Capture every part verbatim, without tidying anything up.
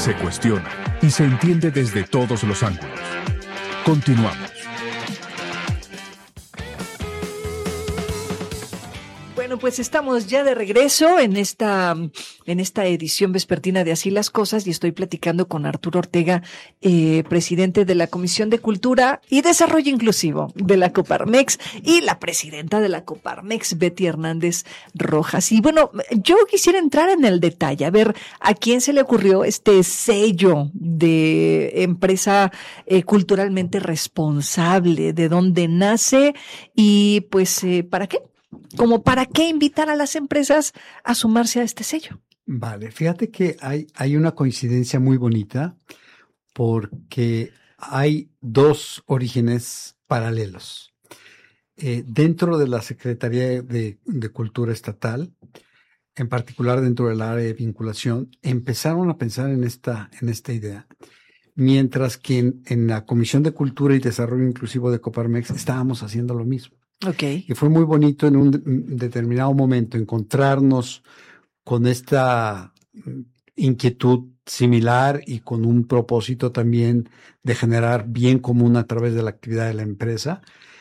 se cuestiona y se entiende desde todos los ángulos. Continuamos. Bueno, pues estamos ya de regreso en esta, en esta edición vespertina de Así las Cosas y estoy platicando con Arturo Ortega, eh, presidente de la Comisión de Cultura y Desarrollo Inclusivo de la Coparmex y la presidenta de la Coparmex, Betty Hernández Rojas. Y bueno, yo quisiera entrar en el detalle, a ver a quién se le ocurrió este sello de empresa eh, culturalmente responsable, de dónde nace y pues, eh, ¿para qué? Como para qué invitar a las empresas a sumarse a este sello. Vale, fíjate que hay, hay una coincidencia muy bonita porque hay dos orígenes paralelos. Eh, dentro de la Secretaría de, de Cultura Estatal, en particular dentro del área de vinculación, empezaron a pensar en esta, en esta idea. Mientras que en, en la Comisión de Cultura y Desarrollo Inclusivo de Coparmex estábamos haciendo lo mismo. Okay. Y fue muy bonito en un de- determinado momento encontrarnos con esta inquietud similar y con un propósito también de generar bien común a través de la actividad de la empresa.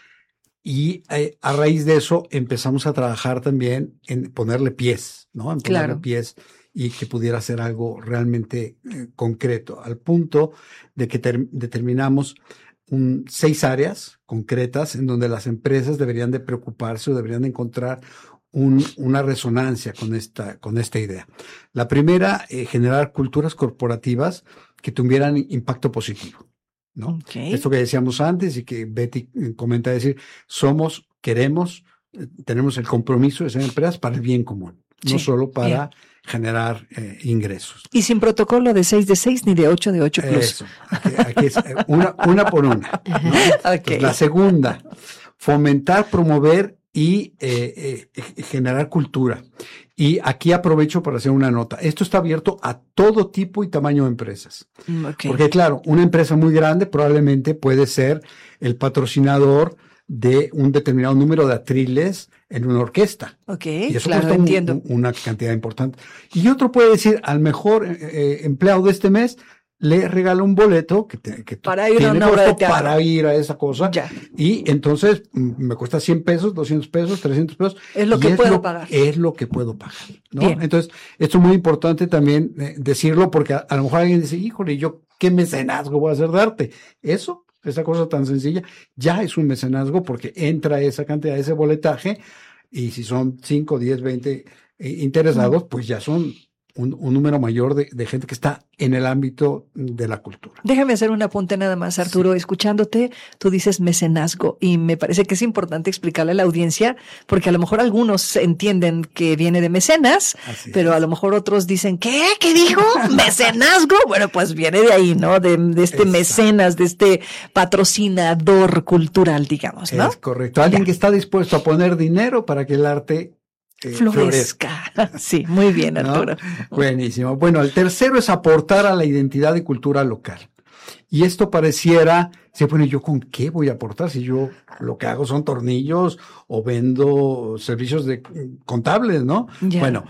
Y eh, a raíz de eso empezamos a trabajar también en ponerle pies, ¿no? En ponerle Claro. pies y que pudiera ser algo realmente eh, concreto, al punto de que ter- determinamos un, seis áreas concretas en donde las empresas deberían de preocuparse o deberían de encontrar un, una resonancia con esta, con esta idea. La primera, eh, generar culturas corporativas que tuvieran impacto positivo, ¿no? Okay. Esto que decíamos antes y que Betty eh, comenta decir, somos, queremos, eh, tenemos el compromiso de ser empresas para el bien común, no Sí, solo para bien. generar eh, ingresos. Y sin protocolo de seis de seis ni de ocho de ocho plus. Eso, aquí, aquí es eh, una, una por una, ¿no? Ok. Entonces, la segunda, fomentar, promover y eh, eh, generar cultura. Y aquí aprovecho para hacer una nota. Esto está abierto a todo tipo y tamaño de empresas. Mm, okay. Porque claro, una empresa muy grande probablemente puede ser el patrocinador de un determinado número de atriles en una orquesta. Ok, Y eso claro, cuesta un- entiendo. un- una cantidad importante. Y otro puede decir, al mejor eh, eh, empleado de este mes, le regala un boleto que, te- que Para ir a tiene una obra de costo teatro. para ir a esa cosa. Ya. Y entonces mm, me cuesta cien pesos, doscientos pesos, trescientos pesos. Es lo y que puedo lo- pagar. Es lo que puedo pagar, ¿no? Bien. Entonces, esto es muy importante también eh, decirlo porque a, a lo mejor alguien dice, híjole, ¿yo qué mecenazgo voy a hacer de arte? Eso, esa cosa tan sencilla, ya es un mecenazgo porque entra esa cantidad, ese boletaje, y si son cinco, diez, veinte eh, interesados, pues ya son un, un número mayor de, de gente que está en el ámbito de la cultura. Déjame hacer un apunte nada más, Arturo. Escuchándote, tú dices mecenazgo y me parece que es importante explicarle a la audiencia porque a lo mejor algunos entienden que viene de mecenas, Así pero es. a lo mejor otros dicen, ¿qué? ¿Qué dijo? ¿Mecenazgo? Bueno, pues viene de ahí, ¿no? De, de este Exacto. mecenas, de este patrocinador cultural, digamos, ¿no? Es correcto. Alguien Ya. que está dispuesto a poner dinero para que el arte eh, Florezca. Sí, muy bien, ¿no? Arturo. Buenísimo. Bueno, el tercero es aportar a la identidad y cultura local. Y esto pareciera, sí, bueno, ¿yo con qué voy a aportar? Si yo lo que hago son tornillos o vendo servicios de contables, ¿no? Ya. Bueno,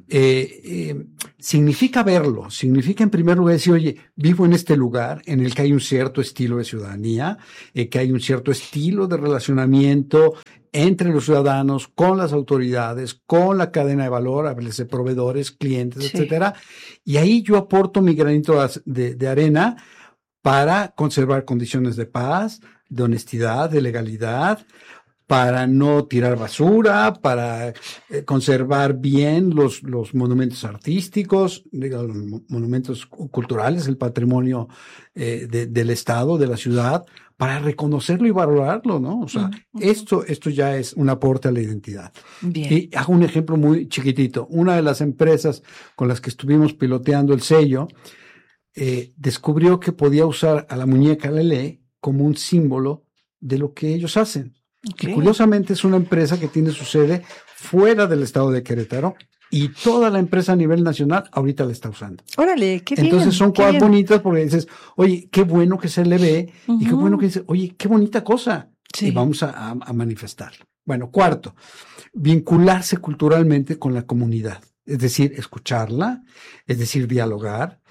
eh, eh, significa verlo, significa en primer lugar decir, oye, vivo en este lugar en el que hay un cierto estilo de ciudadanía, eh, que hay un cierto estilo de relacionamiento entre los ciudadanos, con las autoridades, con la cadena de valor, háblese proveedores, clientes, Sí. etcétera. Y ahí yo aporto mi granito de, de arena para conservar condiciones de paz, de honestidad, de legalidad, para no tirar basura, para eh, conservar bien los, los monumentos artísticos, digo, los mo- monumentos cu- culturales, el patrimonio eh, de- del Estado, de la ciudad, para reconocerlo y valorarlo, ¿no? O sea, Ujú, ujú. esto, esto ya es un aporte a la identidad. Bien. Y hago un ejemplo muy chiquitito. Una de las empresas con las que estuvimos piloteando el sello eh, descubrió que podía usar a la muñeca Lelé como un símbolo de lo que ellos hacen. Ok. Y curiosamente es una empresa que tiene su sede fuera del estado de Querétaro y toda la empresa a nivel nacional ahorita la está usando. Órale, qué bien. Entonces son qué cosas bien. bonitas porque dices, oye, qué bueno que se le ve y qué Ujú. bueno que dice, oye, qué bonita cosa. Sí. Y vamos a, a, a manifestarlo. Bueno, cuarto, vincularse culturalmente con la comunidad. Es decir, escucharla, es decir, dialogar,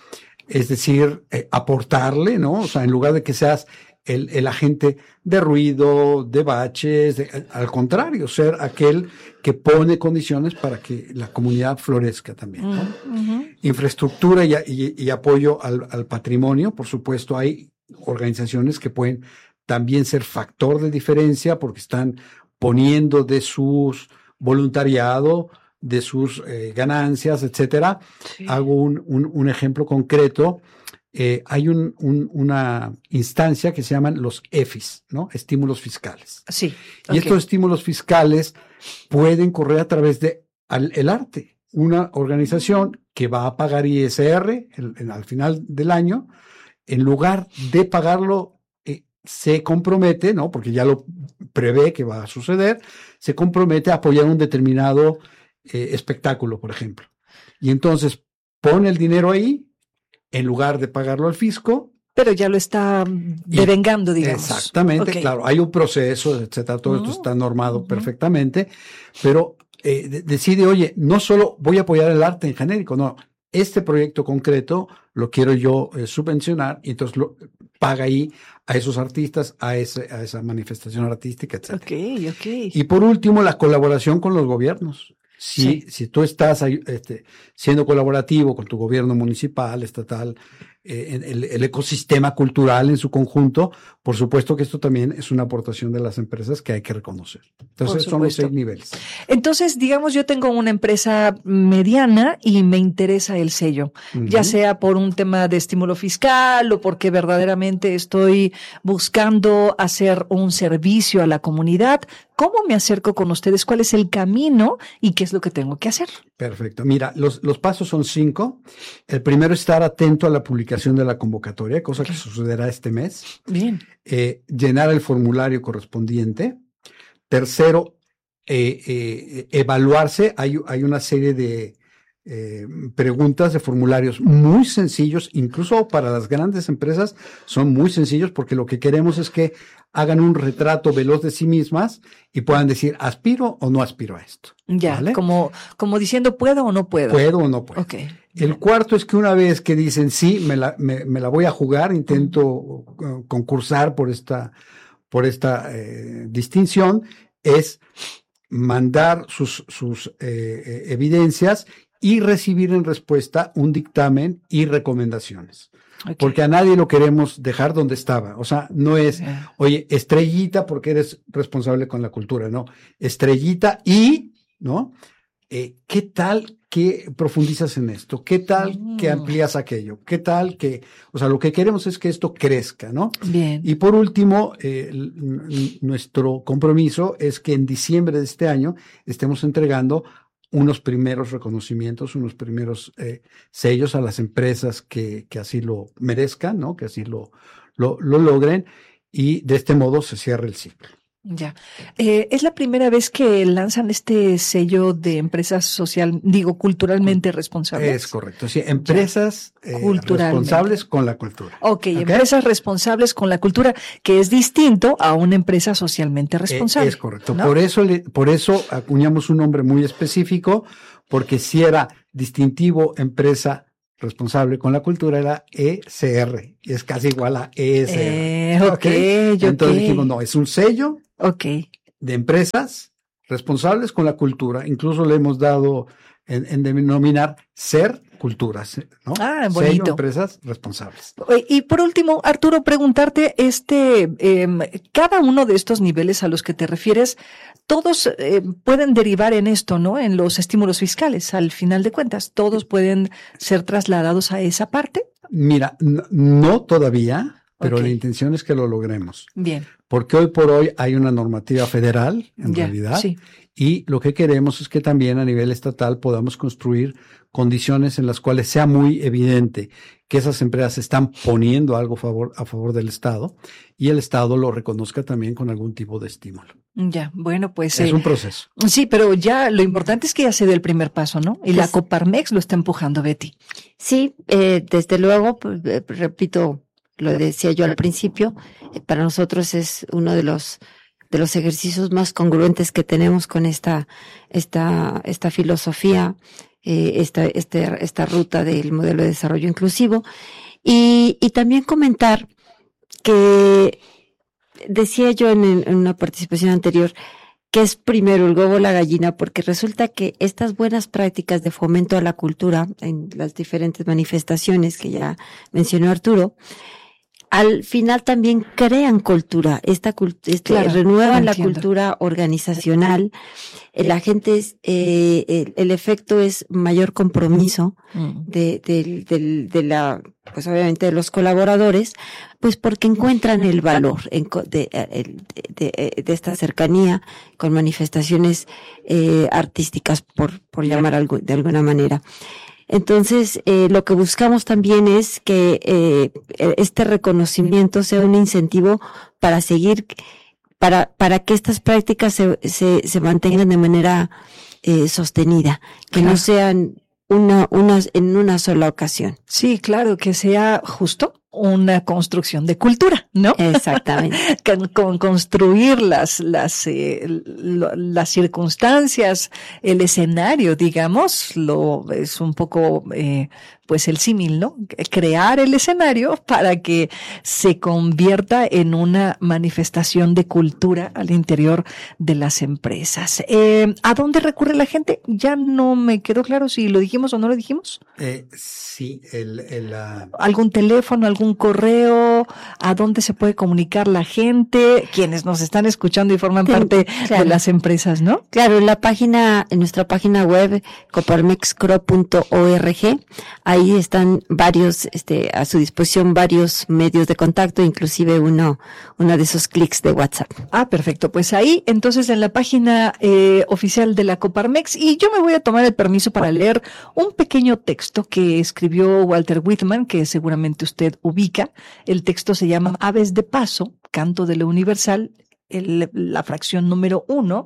es decir, eh, aportarle, ¿no? O sea, en lugar de que seas el, el agente de ruido, de baches, de, al contrario, ser aquel que pone condiciones para que la comunidad florezca también, ¿no? Uh-huh. Infraestructura y, y, y apoyo al, al patrimonio, por supuesto, hay organizaciones que pueden también ser factor de diferencia porque están poniendo de sus voluntariado, de sus eh, ganancias, etcétera. Sí. Hago un, un, un ejemplo concreto. Eh, hay un, un, una instancia que se llaman los E F I S, ¿no? Estímulos fiscales. Sí. Okay. Y estos estímulos fiscales pueden correr a través de al, el arte. Una organización que va a pagar I S R el, el, al final del año, en lugar de pagarlo, eh, se compromete, ¿no? Porque ya lo prevé que va a suceder, se compromete a apoyar un determinado eh, espectáculo, por ejemplo. Y entonces pone el dinero ahí, en lugar de pagarlo al fisco. Pero ya lo está devengando, digamos. Exactamente, okay. Claro, hay un proceso, etcétera, todo uh-huh. esto está normado uh-huh. perfectamente, pero eh, de- decide, oye, no solo voy a apoyar el arte en genérico, no, este proyecto concreto lo quiero yo eh, subvencionar, y entonces lo paga ahí a esos artistas, a, ese, a esa manifestación artística, etcétera. Okay, okay. Y por último, la colaboración con los gobiernos. Si, sí. si tú estás este, siendo colaborativo con tu gobierno municipal, estatal, eh, el, el ecosistema cultural en su conjunto, por supuesto que esto también es una aportación de las empresas que hay que reconocer. Entonces son los seis niveles. Entonces, digamos, yo tengo una empresa mediana y me interesa el sello, uh-huh. ya sea por un tema de estímulo fiscal o porque verdaderamente estoy buscando hacer un servicio a la comunidad. ¿Cómo me acerco con ustedes? ¿Cuál es el camino y qué es lo que tengo que hacer? Perfecto. Mira, los, los pasos son cinco. El primero es estar atento a la publicación de la convocatoria, cosa okay. que sucederá este mes. Bien. Eh, llenar el formulario correspondiente. Tercero, eh, eh, evaluarse. Hay, hay una serie de eh, preguntas de formularios muy sencillos, incluso para las grandes empresas son muy sencillos porque lo que queremos es que hagan un retrato veloz de sí mismas y puedan decir, ¿aspiro o no aspiro a esto? Ya, ¿vale? como, como diciendo, ¿puedo o no puedo? ¿Puedo o no puedo? Okay. El cuarto es que una vez que dicen, sí, me la, me, me la voy a jugar, intento uh, concursar por esta, por esta eh, distinción, es mandar sus, sus eh, evidencias y recibir en respuesta un dictamen y recomendaciones. Okay. Porque a nadie lo queremos dejar donde estaba. O sea, no es, oye, estrellita porque eres responsable con la cultura, no. Estrellita y, ¿no? Eh, ¿Qué tal que profundizas en esto? ¿Qué tal mm. que amplías aquello? ¿Qué tal que, o sea, lo que queremos es que esto crezca, ¿no? Bien. Y por último, eh, l- nuestro compromiso es que en diciembre de este año estemos entregando unos primeros reconocimientos, unos primeros eh, sellos a las empresas que, que así lo merezcan, ¿no? Que así lo, lo, lo logren, y de este modo se cierra el ciclo. Ya. Eh, ¿es la primera vez que lanzan este sello de empresas social, digo, culturalmente responsables? Es correcto, sí, empresas eh, responsables con la cultura. Okay, ok, empresas responsables con la cultura, que es distinto a una empresa socialmente responsable. Eh, es correcto, ¿no? por eso le, por eso acuñamos un nombre muy específico, porque si era distintivo empresa responsable con la cultura era E C R, es casi igual a E S R. Eh, ok, okay. Entonces dijimos, no, es un sello okay. de empresas responsables con la cultura. Incluso le hemos dado en, en denominar ser culturas, ¿no? Ah, bonito. Sello, empresas responsables. Y por último, Arturo, preguntarte, este, eh, cada uno de estos niveles a los que te refieres, todos eh, pueden derivar en esto, ¿no? En los estímulos fiscales, al final de cuentas, todos pueden ser trasladados a esa parte. Mira, no, no todavía, pero okay. la intención es que lo logremos. Bien. Porque hoy por hoy hay una normativa federal, en ya, realidad, sí. y lo que queremos es que también a nivel estatal podamos construir condiciones en las cuales sea muy evidente que esas empresas están poniendo algo a favor, a favor del Estado, y el Estado lo reconozca también con algún tipo de estímulo. Ya, bueno, pues... Es eh, un proceso. Sí, pero ya lo importante es que ya se dé el primer paso, ¿no? Y pues, la Coparmex lo está empujando, Betty. Sí, eh, desde luego, pues, eh, repito, lo decía yo al principio, eh, para nosotros es uno de los de los ejercicios más congruentes que tenemos con esta esta esta filosofía eh, esta, este, esta ruta del modelo de desarrollo inclusivo. Y, y también comentar que decía yo en, en una participación anterior que es primero el huevo o la gallina, porque resulta que estas buenas prácticas de fomento a la cultura en las diferentes manifestaciones que ya mencionó Arturo, al final también crean cultura, esta, este, claro, renuevan la cultura organizacional, la gente es, eh, el, el efecto es mayor compromiso mm. de, de, de, de la, pues obviamente de los colaboradores, pues porque encuentran el valor en, de, de, de, de esta cercanía con manifestaciones eh, artísticas, por, por llamar algo, de alguna manera. Entonces, eh, lo que buscamos también es que eh, este reconocimiento sea un incentivo para seguir, para para que estas prácticas se se, se mantengan de manera eh, sostenida, que claro. no sean una una en una sola ocasión. Sí, claro, que sea justo una construcción de cultura, ¿no? Exactamente. con, con construir las, las, eh, lo, las circunstancias, el escenario, digamos, lo, es un poco, eh, pues el símil, ¿no? Crear el escenario para que se convierta en una manifestación de cultura al interior de las empresas. Eh, ¿a dónde recurre la gente? Ya no me quedó claro si lo dijimos o no lo dijimos. Eh, sí, el, el, uh... ¿algún teléfono, algún correo? ¿A dónde se puede comunicar la gente? Quienes nos están escuchando y forman sí, parte claro. de las empresas, ¿no? Claro, en la página, en nuestra página web, coparmexcro punto org, ahí están varios, este, a su disposición varios medios de contacto, inclusive uno, uno de esos clics de WhatsApp. Ah, perfecto. Pues ahí, entonces, en la página eh, oficial de la Coparmex, y yo me voy a tomar el permiso para leer un pequeño texto que escribió Walter Whitman, que seguramente usted ubica. El texto se llama Aves de Paso, Canto de lo Universal, el, la fracción número uno,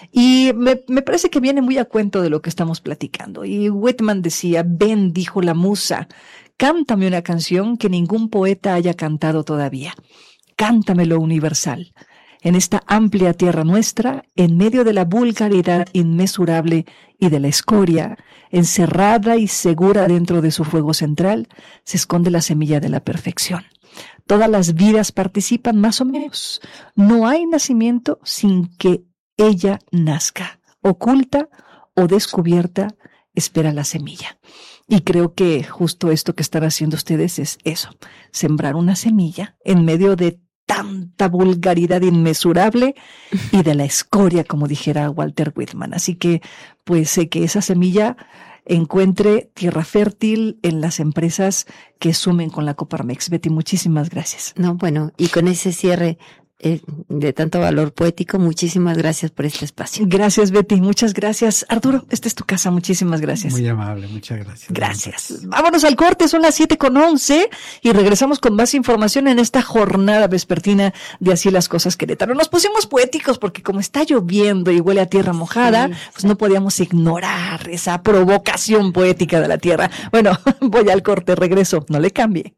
y me, me parece que viene muy a cuento de lo que estamos platicando. Y Whitman decía, ven, dijo la musa, cántame una canción que ningún poeta haya cantado todavía. Cántame lo universal. En esta amplia tierra nuestra, en medio de la vulgaridad inmesurable y de la escoria, encerrada y segura dentro de su fuego central, se esconde la semilla de la perfección. Todas las vidas participan más o menos. No hay nacimiento sin que ella nazca. Oculta o descubierta, espera la semilla. Y creo que justo esto que están haciendo ustedes es eso, sembrar una semilla en medio de tanta vulgaridad inmesurable y de la escoria, como dijera Walter Whitman. Así que, pues, sé que esa semilla encuentre tierra fértil en las empresas que sumen con la Coparmex. Betty, muchísimas gracias. No, bueno, y con ese cierre eh, de tanto valor poético, muchísimas gracias por este espacio. Gracias, Betty, muchas gracias. Arturo, esta es tu casa, muchísimas gracias. Muy amable, muchas gracias. Gracias. Vámonos al corte, son las siete con once y regresamos con más información en esta jornada vespertina de Así las Cosas Querétaro. Nos pusimos poéticos porque como está lloviendo y huele a tierra mojada, sí, pues no podíamos ignorar esa provocación poética de la tierra. Bueno, voy al corte, regreso, no le cambie.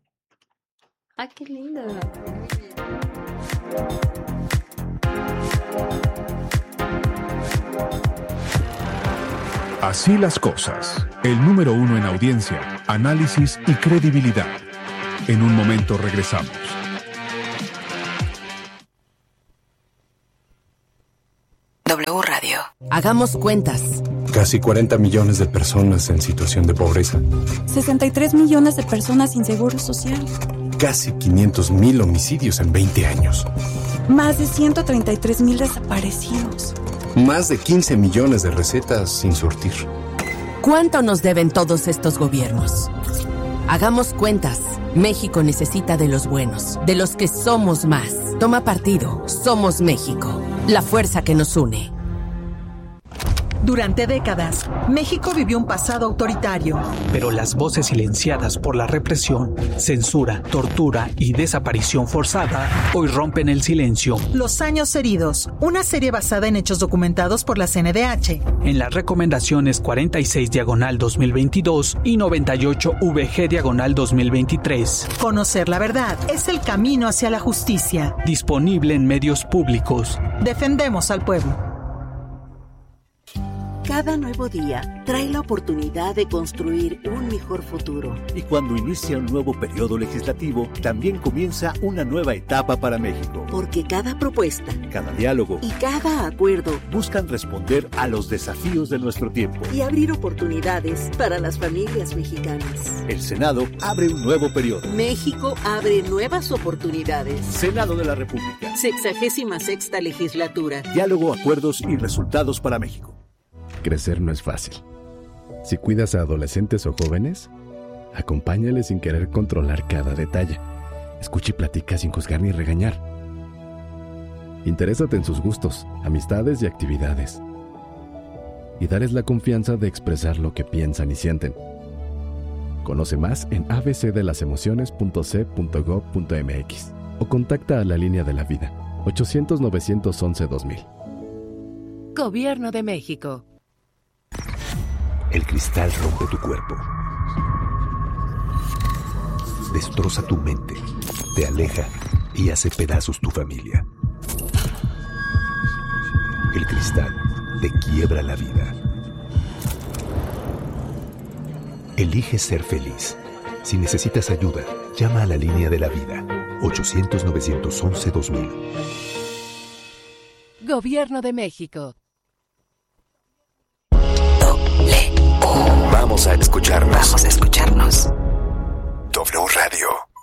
Ah, qué lindo. Así las Cosas, el número uno en audiencia, análisis y credibilidad. En un momento regresamos. W Radio. Hagamos cuentas. Casi cuarenta millones de personas en situación de pobreza. sesenta y tres millones de personas sin seguro social. Casi quinientos mil homicidios en veinte años. Más de ciento treinta y tres mil desaparecidos. Más de quince millones de recetas sin surtir. ¿Cuánto nos deben todos estos gobiernos? Hagamos cuentas. México necesita de los buenos, de los que somos más. Toma partido. Somos México. La fuerza que nos une. Durante décadas, México vivió un pasado autoritario. Pero las voces silenciadas por la represión, censura, tortura y desaparición forzada hoy rompen el silencio. Los años heridos, una serie basada en hechos documentados por la C N D H. En las recomendaciones cuarenta y seis diagonal dos mil veintidós y noventa y ocho V G diagonal dos mil veintitrés. Conocer la verdad es el camino hacia la justicia. Disponible en medios públicos. Defendemos al pueblo. Cada nuevo día trae la oportunidad de construir un mejor futuro. Y cuando inicia un nuevo periodo legislativo, también comienza una nueva etapa para México. Porque cada propuesta, cada diálogo y cada acuerdo buscan responder a los desafíos de nuestro tiempo y abrir oportunidades para las familias mexicanas. El Senado abre un nuevo periodo. México abre nuevas oportunidades. Senado de la República. Sexagésima sexta legislatura. Diálogo, acuerdos y resultados para México. Crecer no es fácil. Si cuidas a adolescentes o jóvenes, acompáñales sin querer controlar cada detalle. Escucha y platica sin juzgar ni regañar. Interésate en sus gustos, amistades y actividades. Y darles la confianza de expresar lo que piensan y sienten. Conoce más en a b c de las emociones punto c punto gob punto m x o contacta a la Línea de la Vida, ochocientos, novecientos once, dos mil. Gobierno de México. El cristal rompe tu cuerpo, destroza tu mente, te aleja y hace pedazos tu familia. El cristal te quiebra la vida. Elige ser feliz. Si necesitas ayuda, llama a la Línea de la Vida, ochocientos, novecientos once, dos mil. Gobierno de México. Vamos a escucharnos. Vamos a escucharnos. W Radio.